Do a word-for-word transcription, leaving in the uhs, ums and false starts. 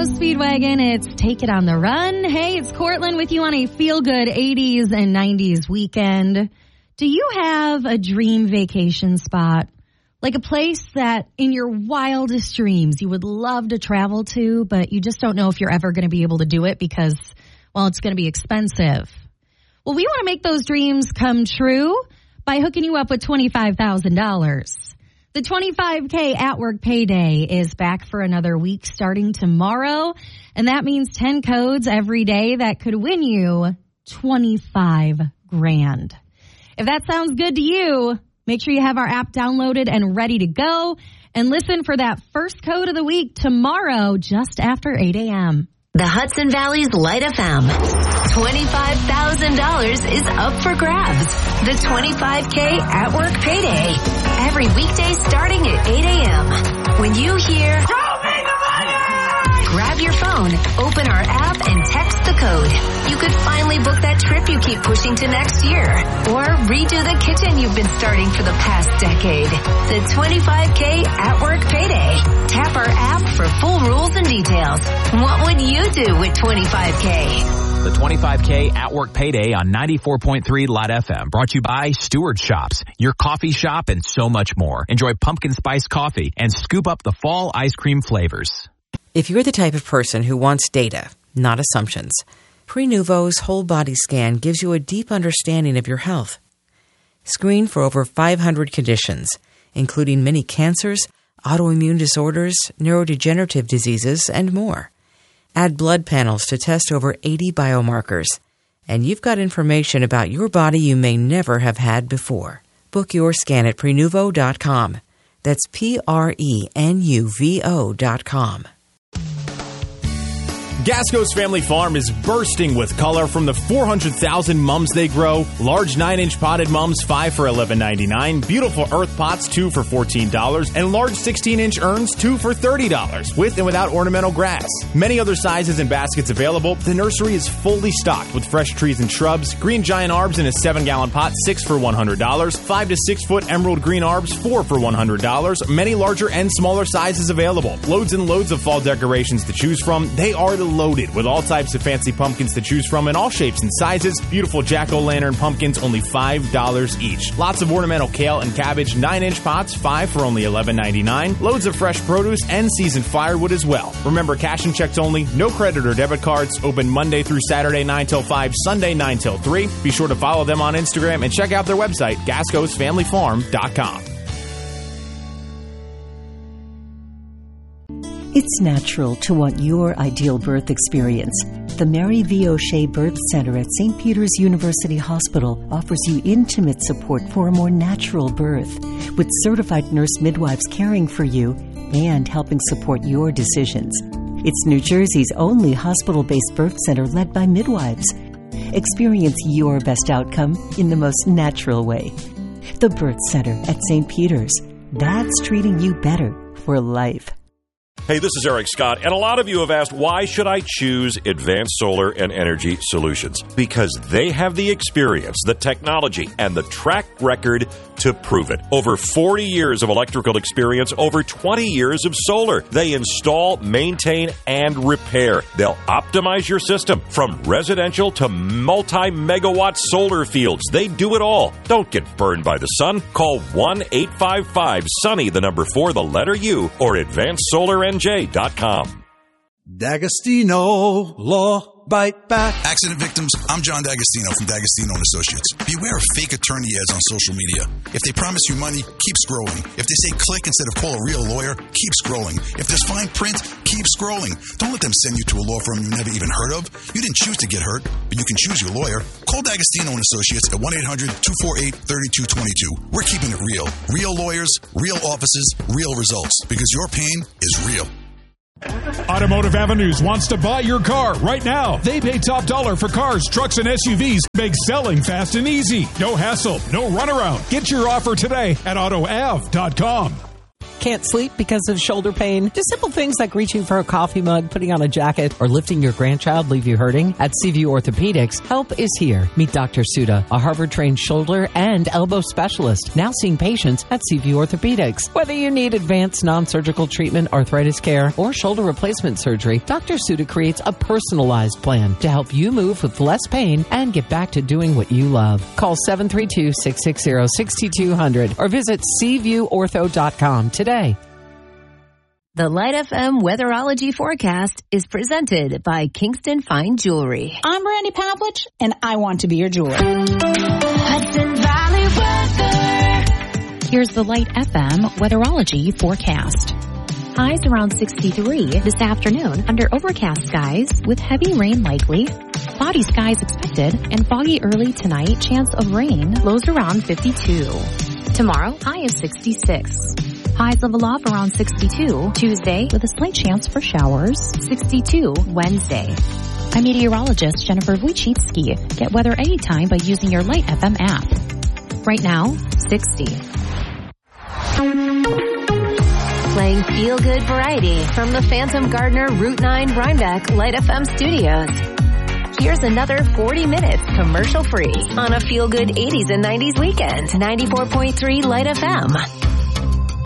Go Speedwagon. It's Take It on the Run. Hey, it's Cortland with you on a feel-good eighties and nineties weekend. Do you have a dream vacation spot? Like a place that in your wildest dreams you would love to travel to, but you just don't know if you're ever going to be able to do it because, well, it's going to be expensive. Well, we want to make those dreams come true by hooking you up with twenty-five thousand dollars. The twenty-five K at work payday is back for another week starting tomorrow, and that means ten codes every day that could win you twenty-five grand. If that sounds good to you, make sure you have our app downloaded and ready to go, and listen for that first code of the week tomorrow just after eight a.m. The Hudson Valley's Light F M. twenty-five thousand dollars is up for grabs. The twenty-five K at work payday. Every weekday starting at eight a.m. When you hear, "Show me the money!" grab your phone, open our app, and text the code. You could finally book that trip you keep pushing to next year. Or redo the kitchen you've been starting for the past decade. The twenty-five K at work payday. Tap our app for full rules and details. What would you do with twenty-five K? The twenty-five K at work payday on ninety-four point three Light F M. Brought to you by Stewart Shops, your coffee shop, and so much more. Enjoy pumpkin spice coffee and scoop up the fall ice cream flavors. If you're the type of person who wants data, not assumptions, Prenuvo's whole body scan gives you a deep understanding of your health. Screen for over five hundred conditions, including many cancers, autoimmune disorders, neurodegenerative diseases, and more. Add blood panels to test over eighty biomarkers. And you've got information about your body you may never have had before. Book your scan at Prenuvo dot com. That's P R E N U V O dot com. Gasco's Family Farm is bursting with color from the four hundred thousand mums they grow. Large nine inch potted mums, five for eleven ninety-nine. Beautiful earth pots, two for fourteen dollars. And large sixteen inch urns, two for thirty dollars. With and without ornamental grass. Many other sizes and baskets available. The nursery is fully stocked with fresh trees and shrubs. Green giant arbs in a seven gallon pot, six for one hundred dollars. five to six foot emerald green arbs, four for one hundred dollars. Many larger and smaller sizes available. Loads and loads of fall decorations to choose from. They are the loaded with all types of fancy pumpkins to choose from in all shapes and sizes. Beautiful jack-o'-lantern pumpkins, only five dollars each. Lots of ornamental kale and cabbage, nine inch pots, five for only eleven ninety-nine. Loads of fresh produce and seasoned firewood as well. Remember, cash and checks only, no credit or debit cards. Open Monday through Saturday nine till five, Sunday nine till three. Be sure to follow them on Instagram and check out their website, Gascos Family Farm dot com. It's natural to want your ideal birth experience. The Mary V. O'Shea Birth Center at Saint Peter's University Hospital offers you intimate support for a more natural birth, with certified nurse midwives caring for you and helping support your decisions. It's New Jersey's only hospital-based birth center led by midwives. Experience your best outcome in the most natural way. The Birth Center at Saint Peter's. That's treating you better for life. Hey, this is Eric Scott, and a lot of you have asked, why should I choose Advanced Solar and Energy Solutions? Because they have the experience, the technology, and the track record to prove it. Over forty years of electrical experience, over twenty years of solar. They install, maintain, and repair. They'll optimize your system from residential to multi-megawatt solar fields. They do it all. Don't get burned by the sun. Call one eight five five SUNNY, the number four, the letter U, or advanced solar n j dot com. D'Agostino Law Bite Back. Accident victims, I'm John D'Agostino from D'Agostino and Associates. Beware of fake attorney ads on social media. If they promise you money, keep scrolling. If they say click instead of call a real lawyer, keep scrolling. If there's fine print, keep scrolling. Don't let them send you to a law firm you never even heard of. You didn't choose to get hurt, but you can choose your lawyer. Call D'Agostino and Associates at one eight hundred two four eight three two two two. We're keeping it real. Real lawyers, real offices, real results. Because your pain is real. Automotive Avenues wants to buy your car right now. They pay top dollar for cars, trucks, and S U Vs. Make selling fast and easy. No hassle, no runaround. Get your offer today at auto av dot com. Can't sleep because of shoulder pain? Do simple things like reaching for a coffee mug, putting on a jacket, or lifting your grandchild leave you hurting? At Seaview Orthopedics, help is here. Meet Doctor Suda, a Harvard-trained shoulder and elbow specialist, now seeing patients at Seaview Orthopedics. Whether you need advanced non-surgical treatment, arthritis care, or shoulder replacement surgery, Doctor Suda creates a personalized plan to help you move with less pain and get back to doing what you love. Call seven three two, six six zero, six two zero zero or visit seaview ortho dot com today. The Light F M Weatherology Forecast is presented by Kingston Fine Jewelry. I'm Randy Pavlich, and I want to be your jeweler. Hudson Valley Weather. Here's the Light F M Weatherology Forecast. Highs around sixty-three this afternoon under overcast skies with heavy rain likely. Cloudy skies expected and foggy early tonight, chance of rain, lows around fifty-two. Tomorrow, high of sixty-six. Highs level off around sixty-two. Tuesday, with a slight chance for showers, sixty-two Wednesday. I'm meteorologist Jennifer Wojcicki. Get weather anytime by using your Light F M app. Right now, sixty. Playing feel-good variety from the Phantom Gardener Route nine Rhinebeck Light F M studios. Here's another forty minutes commercial-free on a feel-good eighties and nineties weekend. ninety-four point three Light F M.